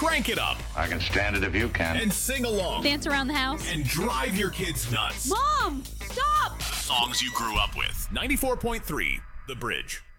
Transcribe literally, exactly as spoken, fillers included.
crank it up. I can stand it if you can. And sing along. Dance around the house. And drive your kids nuts. Mom, stop! Songs you grew up with. ninety-four point three, The Bridge.